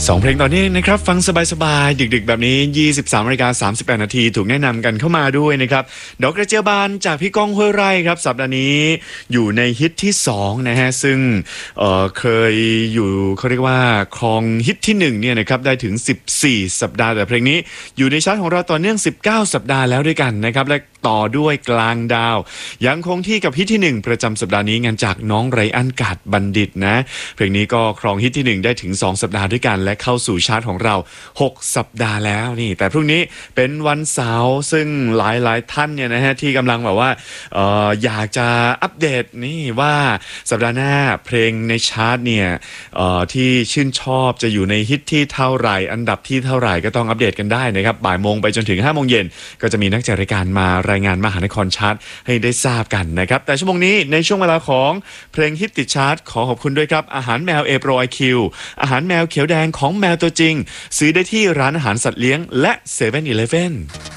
2 เพลงต่อเนื่องนะครับฟังสบายๆดึกๆแบบนี้ 23:38 นาทีถูกแนะนำกันเข้ามาด้วยนะครับดอกกระเจียวบานจากพี่ก้องห้วยไร่ครับสัปดาห์นี้อยู่ในฮิตที่2นะฮะซึ่งเคยอยู่เขาเรียกว่าครองฮิตที่1เนี่ยนะครับได้ถึง14สัปดาห์แต่เพลงนี้อยู่ในชาร์ตของเราต่อเนื่อง19สัปดาห์แล้วด้วยกันนะครับและต่อด้วยกลางดาวยังคงที่กับฮิตที่1ประจำสัปดาห์นี้งานจากน้องไรอันกาดบัณฑิตนะเพลงนี้ก็ครองฮิตที่1ได้ถึง2สัปดาห์ด้วยกันและเข้าสู่ชาร์ตของเรา6สัปดาห์แล้วนี่แต่พรุ่งนี้เป็นวันเสาร์ซึ่งหลายท่านเนี่ยนะฮะที่กำลังแบบว่าอยากจะอัปเดตนี่ว่าสัปดาห์หน้าเพลงในชาร์ตเนี่ยที่ชื่นชอบจะอยู่ในฮิตที่เท่าไหร่อันดับที่เท่าไหร่ก็ต้องอัปเดตกันได้นะครับบ่ายโมงไปจนถึง5โมงเย็นก็จะมีนักจัดรายการมารายงานมหานครชาร์ตให้ได้ทราบกันนะครับแต่ชั่วโมงนี้ในช่วงเวลาของเพลงฮิตติดชาร์ตขอขอบคุณด้วยครับอาหารแมวเอโปรไอคิวอาหารแมวเขียวแดงของแมวตัวจริงซื้อได้ที่ร้านอาหารสัตว์เลี้ยงและ7-Eleven